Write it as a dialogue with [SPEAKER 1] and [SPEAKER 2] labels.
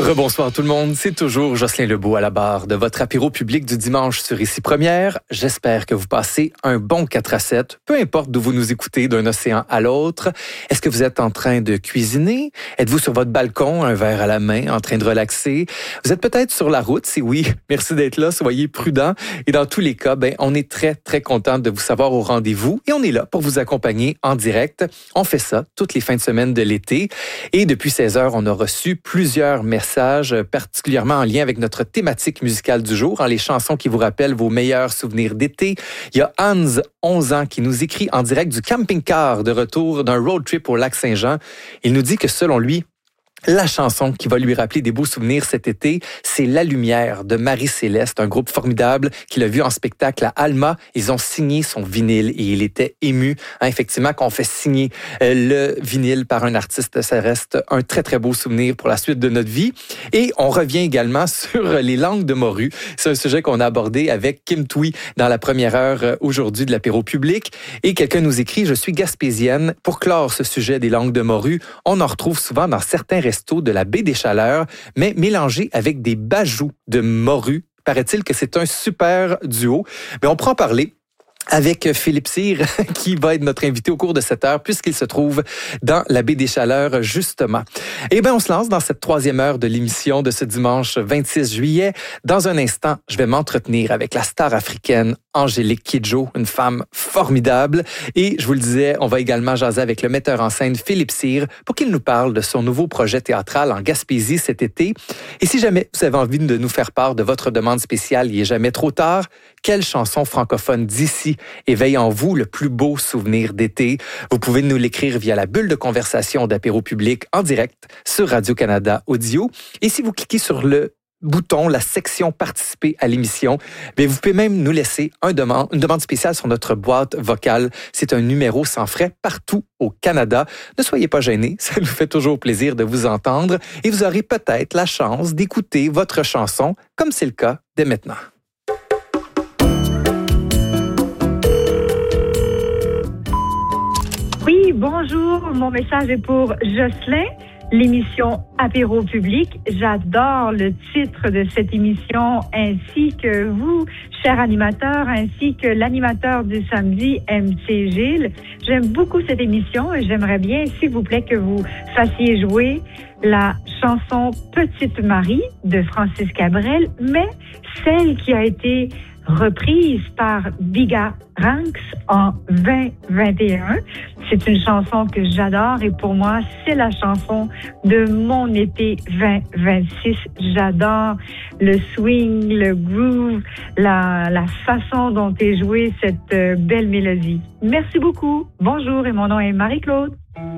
[SPEAKER 1] Rebonsoir tout le monde, c'est toujours Jocelyn Lebeau à la barre de votre apéro public du dimanche sur Ici Première. J'espère que vous passez un bon 4-7, peu importe d'où vous nous écoutez d'un océan à l'autre. Est-ce que vous êtes en train de cuisiner? Êtes-vous sur votre balcon, un verre à la main, en train de relaxer? Vous êtes peut-être sur la route, si oui, merci d'être là, soyez prudents. Et dans tous les cas, on est très, très content de vous savoir au rendez-vous et on est là pour vous accompagner en direct. On fait ça toutes les fins de semaine de l'été et depuis 16 heures, on a reçu plusieurs messages particulièrement en lien avec notre thématique musicale du jour, les chansons qui vous rappellent vos meilleurs souvenirs d'été. Il y a Hans, 11 ans, qui nous écrit en direct du camping-car de retour d'un road trip au lac Saint-Jean. Il nous dit que selon lui, la chanson qui va lui rappeler des beaux souvenirs cet été, c'est La Lumière de Marie-Céleste, un groupe formidable qu'il a vu en spectacle à Alma. Ils ont signé son vinyle et il était ému. Effectivement, quand on fait signer le vinyle par un artiste, ça reste un très, très beau souvenir pour la suite de notre vie. Et on revient également sur les langues de morue. C'est un sujet qu'on a abordé avec Kim Thuy dans la première heure aujourd'hui de l'apéro public. Et quelqu'un nous écrit « Je suis gaspésienne. Pour clore ce sujet des langues de morue, on en retrouve souvent dans certains restos de la baie des Chaleurs, mais mélangé avec des bajous de morue. Paraît-il que c'est un super duo. Mais on pourra en parler avec Philippe Cyr, qui va être notre invité au cours de cette heure, puisqu'il se trouve dans la baie des Chaleurs, justement. Eh bien, on se lance dans cette troisième heure de l'émission de ce dimanche 26 juillet. Dans un instant, je vais m'entretenir avec la star africaine Angélique Kidjo, une femme formidable. Et je vous le disais, on va également jaser avec le metteur en scène Philippe Cyr pour qu'il nous parle de son nouveau projet théâtral en Gaspésie cet été. Et si jamais vous avez envie de nous faire part de votre demande spéciale, il n'est jamais trop tard. Quelle chanson francophone d'ici éveille en vous le plus beau souvenir d'été? Vous pouvez nous l'écrire via la bulle de conversation d'apéro public en direct sur Radio-Canada Audio. Et si vous cliquez sur le bouton, la section participer à l'émission, vous pouvez même nous laisser une demande spéciale sur notre boîte vocale. C'est un numéro sans frais partout au Canada. Ne soyez pas gênés, ça nous fait toujours plaisir de vous entendre et vous aurez peut-être la chance d'écouter votre chanson comme c'est le cas dès maintenant.
[SPEAKER 2] Oui, bonjour. Mon message est pour Jocelyn, l'émission Apéro public. J'adore le titre de cette émission, ainsi que vous, chers animateurs, ainsi que l'animateur du samedi, MC Gilles. J'aime beaucoup cette émission et j'aimerais bien, s'il vous plaît, que vous fassiez jouer la chanson Petite Marie de Francis Cabrel, mais celle qui a été reprise par Biga Ranks en 2021. C'est une chanson que j'adore et pour moi, c'est la chanson de mon été 2026. J'adore le swing, le groove, la façon dont est jouée cette belle mélodie. Merci beaucoup. Bonjour et mon nom est Marie-Claude.